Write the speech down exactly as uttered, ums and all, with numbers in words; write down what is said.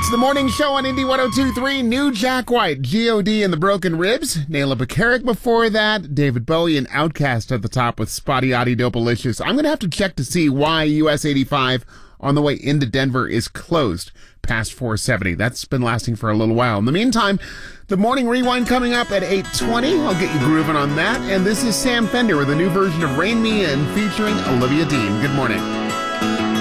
It's the morning show on Indy one oh two point three. New Jack White, G O D and the Broken Ribs. Naila Bacaric before that. David Bowie and Outkast at the top with Spotty Oddie Dopalicious. I'm going to have to check to see why U S eighty-five on the way into Denver is closed past four seventy. That's been lasting for a little while. In the meantime, the morning rewind coming up at eight twenty. I'll get you grooving on that. And this is Sam Fender with a new version of Rain Me In featuring Olivia Dean. Good morning.